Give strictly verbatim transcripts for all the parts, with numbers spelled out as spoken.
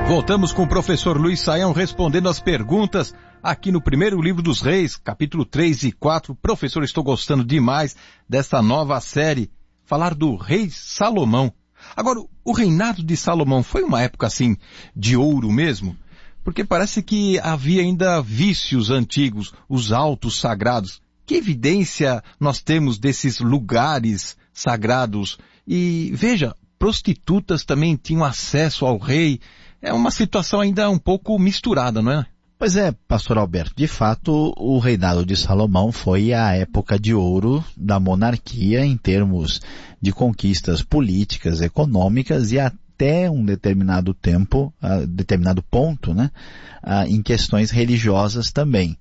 Voltamos com o professor Luiz Saião respondendo as perguntas aqui no primeiro livro dos Reis, capítulo três e quatro. Professor, estou gostando demais dessa nova série, falar do rei Salomão. Agora, o reinado de Salomão foi uma época assim de ouro mesmo? Porque parece que havia ainda vícios antigos, os altos sagrados. Que evidência nós temos desses lugares sagrados? E veja, prostitutas também tinham acesso ao rei. É uma situação ainda um pouco misturada, não é? Pois é, pastor Alberto, de fato o reinado de Salomão foi a época de ouro da monarquia em termos de conquistas políticas, econômicas e até um determinado tempo, uh, determinado ponto, né, uh, em questões religiosas também.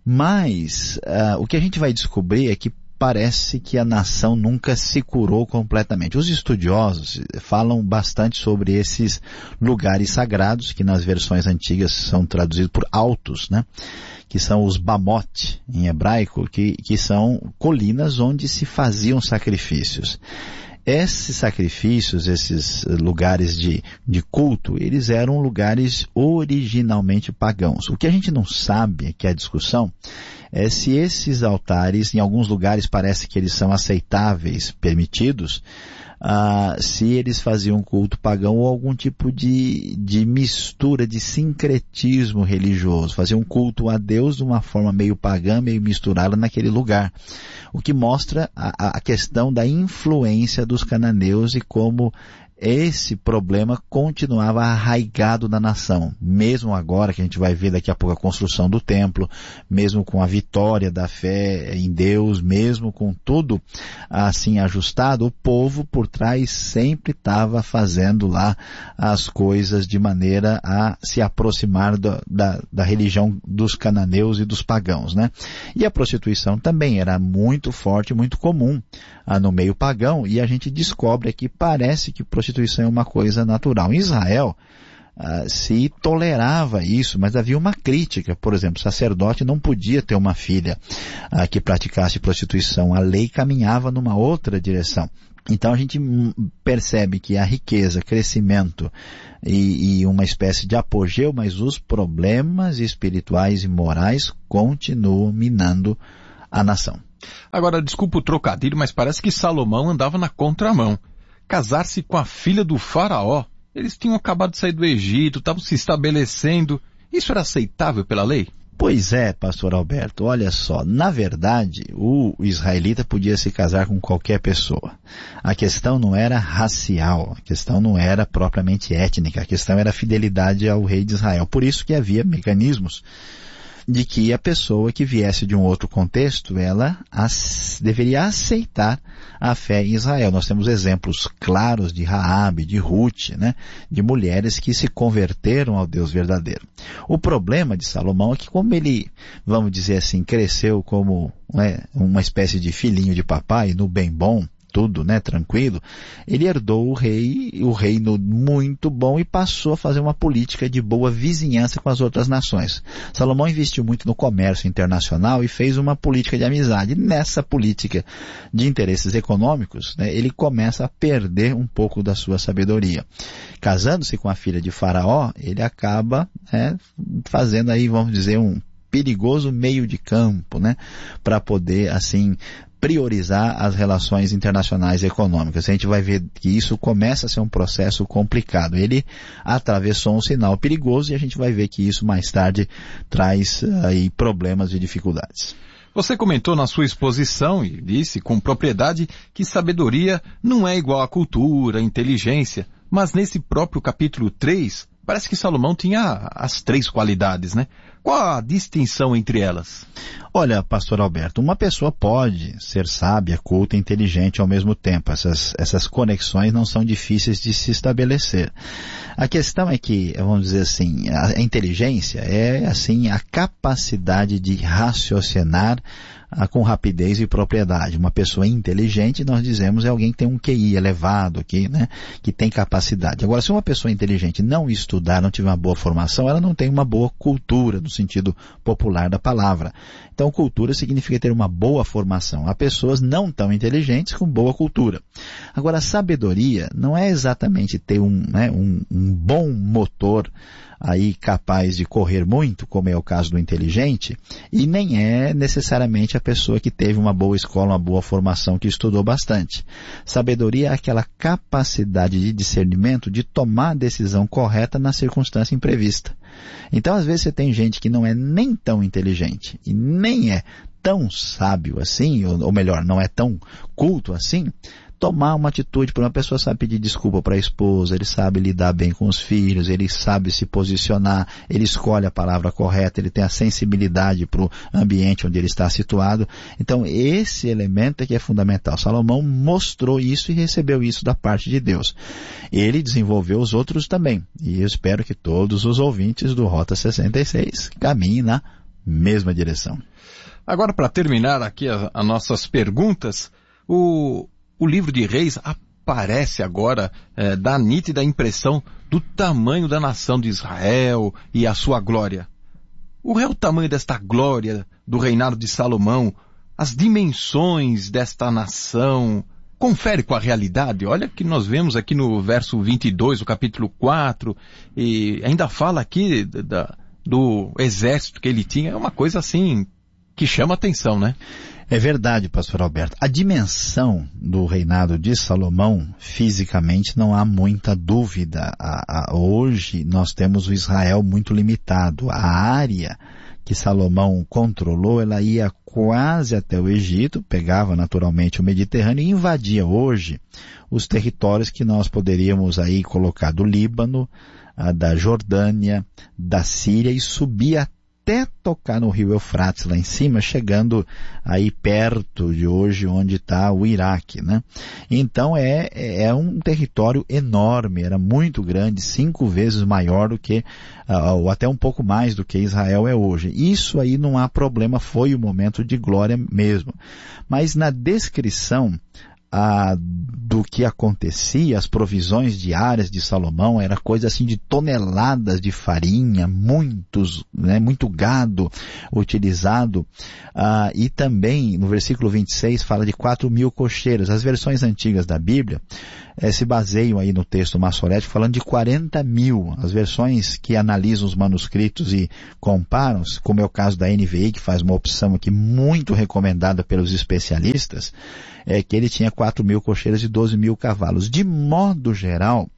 Mas uh, o que a gente vai descobrir é que parece que a nação nunca se curou completamente. Os estudiosos falam bastante sobre esses lugares sagrados, que nas versões antigas são traduzidos por altos, né? Que são os Bamot, em hebraico, que, que são colinas onde se faziam sacrifícios. Esses sacrifícios, esses lugares de, de culto, eles eram lugares originalmente pagãos. O que a gente não sabe, que é a discussão, é se esses altares, em alguns lugares parece que eles são aceitáveis, permitidos, ah, se eles faziam culto pagão ou algum tipo de, de mistura, de sincretismo religioso, faziam culto a Deus de uma forma meio pagã, meio misturada naquele lugar. O que mostra a, a questão da influência dos cananeus e como esse problema continuava arraigado na nação, mesmo agora que a gente vai ver daqui a pouco a construção do templo, mesmo com a vitória da fé em Deus, mesmo com tudo assim ajustado, o povo por trás sempre estava fazendo lá as coisas de maneira a se aproximar do, da, da religião dos cananeus e dos pagãos, né? E a prostituição também era muito forte, muito comum ah, no meio pagão, e a gente descobre aqui, parece que prostituição Prostituição é uma coisa natural. Em Israel, ah, se tolerava isso, mas havia uma crítica. Por exemplo, o sacerdote não podia ter uma filha ah, que praticasse prostituição. A lei caminhava numa outra direção. Então a gente percebe que a riqueza, crescimento e, e uma espécie de apogeu, mas os problemas espirituais e morais continuam minando a nação. Agora, desculpa o trocadilho, mas parece que Salomão andava na contramão. Casar-se com a filha do faraó. Eles tinham acabado de sair do Egito, estavam se estabelecendo. Isso era aceitável pela lei? Pois é, pastor Alberto, olha só, na verdade, o israelita podia se casar com qualquer pessoa. A questão não era racial, a questão não era propriamente étnica, a questão era a fidelidade ao rei de Israel. Por isso que havia mecanismos de que a pessoa que viesse de um outro contexto, ela as, deveria aceitar a fé em Israel. Nós temos exemplos claros de Raabe, de Ruth, né, de mulheres que se converteram ao Deus verdadeiro. O problema de Salomão é que, como ele, vamos dizer assim, cresceu como, né, uma espécie de filhinho de papai, no bem bom, tudo, né, tranquilo, ele herdou o rei, o reino muito bom e passou a fazer uma política de boa vizinhança com as outras nações. Salomão investiu muito no comércio internacional e fez uma política de amizade. Nessa política de interesses econômicos, né, ele começa a perder um pouco da sua sabedoria. Casando-se com a filha de Faraó, ele acaba, né, fazendo aí, vamos dizer, um perigoso meio de campo, né, para poder, assim, priorizar as relações internacionais e econômicas. A gente vai ver que isso começa a ser um processo complicado. Ele atravessou um sinal perigoso e a gente vai ver que isso mais tarde traz aí problemas e dificuldades. Você comentou na sua exposição e disse com propriedade que sabedoria não é igual a cultura, inteligência, mas nesse próprio capítulo três, parece que Salomão tinha as três qualidades, né? Qual a distinção entre elas? Olha, pastor Alberto, uma pessoa pode ser sábia, culta e inteligente ao mesmo tempo. Essas, essas conexões não são difíceis de se estabelecer. A questão é que, vamos dizer assim, a inteligência é, assim, a capacidade de raciocinar ah, com rapidez e propriedade. Uma pessoa inteligente, nós dizemos, é alguém que tem um Q I elevado, que, né, que tem capacidade. Agora, se uma pessoa inteligente não estudar, não tiver uma boa formação, ela não tem uma boa cultura, no sentido popular da palavra. Então, cultura significa ter uma boa formação. Há pessoas não tão inteligentes com boa cultura. Agora, a sabedoria não é exatamente ter um, né, um, um bom motor aí capaz de correr muito, como é o caso do inteligente, e nem é necessariamente a pessoa que teve uma boa escola, uma boa formação, que estudou bastante. Sabedoria é aquela capacidade de discernimento de tomar a decisão correta na circunstância imprevista. Então, às vezes, você tem gente que não é nem tão inteligente e nem é tão sábio assim, ou, ou melhor, não é tão culto assim, tomar uma atitude. Por uma pessoa sabe pedir desculpa para a esposa, ele sabe lidar bem com os filhos, ele sabe se posicionar, ele escolhe a palavra correta, ele tem a sensibilidade para o ambiente onde ele está situado. Então esse elemento é que é fundamental. Salomão mostrou isso e recebeu isso da parte de Deus. Ele desenvolveu os outros também. E eu espero que todos os ouvintes do Rota sessenta e seis caminhem na mesma direção. Agora, para terminar aqui as, as nossas perguntas, o... O livro de Reis aparece agora, é, dá a nítida impressão do tamanho da nação de Israel e a sua glória. O real tamanho desta glória do reinado de Salomão, as dimensões desta nação, confere com a realidade. Olha que nós vemos aqui no verso vinte e dois, do capítulo quatro, e ainda fala aqui da, do exército que ele tinha. É uma coisa assim que chama atenção, né? É verdade, pastor Alberto. A dimensão do reinado de Salomão, fisicamente, não há muita dúvida. A, a, hoje nós temos o Israel muito limitado. A área que Salomão controlou, ela ia quase até o Egito, pegava naturalmente o Mediterrâneo e invadia hoje os territórios que nós poderíamos aí colocar do Líbano, a, da Jordânia, da Síria, e subir até até tocar no rio Eufrates lá em cima, chegando aí perto de hoje onde está o Iraque, né? Então é, é um território enorme, era muito grande, cinco vezes maior do que, uh, ou até um pouco mais do que Israel é hoje. Isso aí não há problema, foi o momento de glória mesmo. Mas na descrição Ah, do que acontecia, as provisões diárias de Salomão, era coisa assim de toneladas de farinha, muitos, né, muito gado utilizado, ah, e também no versículo vinte e seis fala de quatro mil cocheiros. As versões antigas da Bíblia eh, se baseiam aí no texto maçorético falando de quarenta mil. As versões que analisam os manuscritos e comparam, como é o caso da N V I, que faz uma opção aqui muito recomendada pelos especialistas, é que ele tinha quatro mil cocheiros e doze mil cavalos. De modo geral,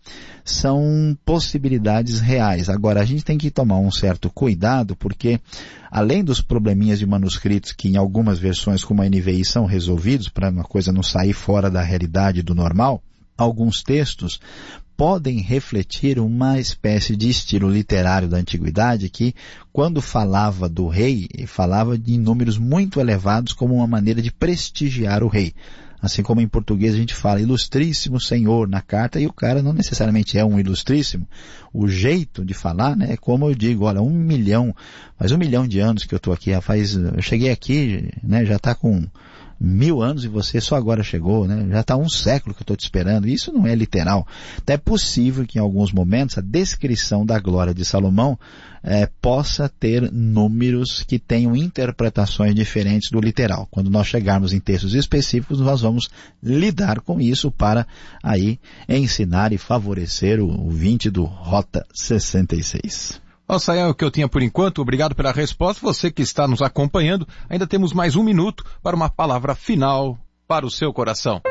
são possibilidades reais. Agora, a gente tem que tomar um certo cuidado, porque além dos probleminhas de manuscritos que em algumas versões, como a N V I, são resolvidos, para uma coisa não sair fora da realidade do normal, alguns textos podem refletir uma espécie de estilo literário da antiguidade que, quando falava do rei, falava de números muito elevados como uma maneira de prestigiar o rei. Assim como em português a gente fala ilustríssimo senhor na carta, e o cara não necessariamente é um ilustríssimo. O jeito de falar, né, é como eu digo, olha, um milhão, faz um milhão de anos que eu estou aqui, faz, eu cheguei aqui, né, já está com mil anos e você só agora chegou, né? Já está um século que eu estou te esperando. Isso não é literal. Então é possível que em alguns momentos a descrição da glória de Salomão é, possa ter números que tenham interpretações diferentes do literal. Quando nós chegarmos em textos específicos, nós vamos lidar com isso para aí ensinar e favorecer o ouvinte do Rota sessenta e seis. Nossa, é o que eu tinha por enquanto. Obrigado pela resposta. Você que está nos acompanhando, ainda temos mais um minuto para uma palavra final para o seu coração.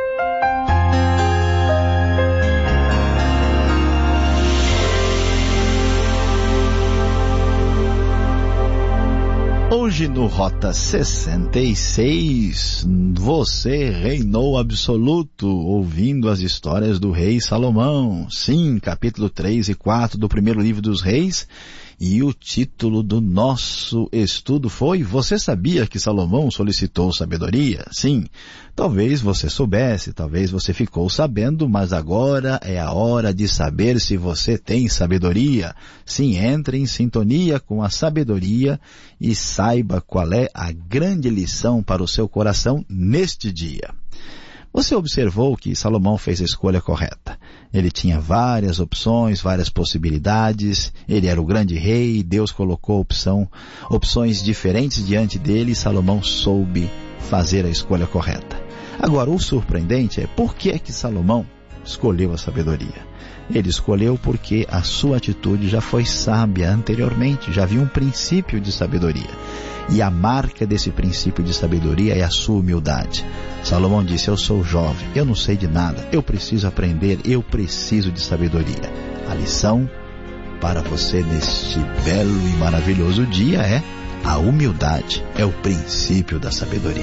Hoje no Rota sessenta e seis, você reinou absoluto, ouvindo as histórias do rei Salomão. Sim, capítulo três e quatro do primeiro livro dos reis. E o título do nosso estudo foi: Você sabia que Salomão solicitou sabedoria? Sim, talvez você soubesse, talvez você ficou sabendo, mas agora é a hora de saber se você tem sabedoria. Sim, entre em sintonia com a sabedoria e saiba qual é a grande lição para o seu coração neste dia. Você observou que Salomão fez a escolha correta. Ele tinha várias opções, várias possibilidades. Ele era o grande rei, Deus colocou opção, opções diferentes diante dele e Salomão soube fazer a escolha correta. Agora, o surpreendente é por que é que Salomão escolheu a sabedoria. Ele escolheu porque a sua atitude já foi sábia anteriormente, já havia um princípio de sabedoria. E a marca desse princípio de sabedoria é a sua humildade. Salomão disse, eu sou jovem, eu não sei de nada, eu preciso aprender, eu preciso de sabedoria. A lição para você neste belo e maravilhoso dia é a humildade, é o princípio da sabedoria.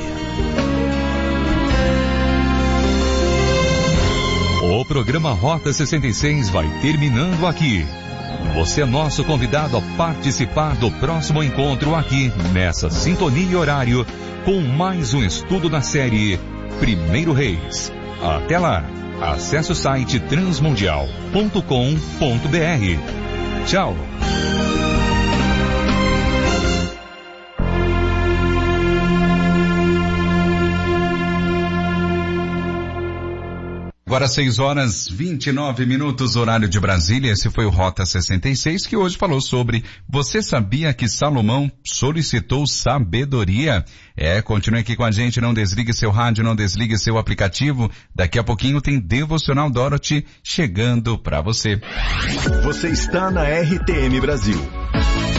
O programa Rota sessenta e seis vai terminando aqui. Você é nosso convidado a participar do próximo encontro aqui, nessa sintonia e horário, com mais um estudo da série Primeiro Reis. Até lá, acesse o site transmundial ponto com ponto br. Tchau! Agora seis horas vinte e nove minutos, horário de Brasília. Esse foi o Rota sessenta e seis, que hoje falou sobre você sabia que Salomão solicitou sabedoria? É, continue aqui com a gente, não desligue seu rádio, não desligue seu aplicativo. Daqui a pouquinho tem Devocional Dorothy chegando para você. Você está na R T M Brasil.